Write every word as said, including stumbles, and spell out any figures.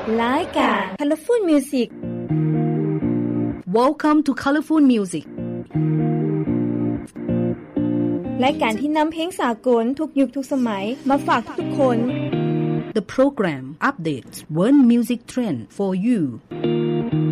รายการ Colorful Music Welcome to Colorful Music รายการที่นำเพลงสากลทุกยุคทุกสมัยมาฝากทุกคน The program updates world music trend for you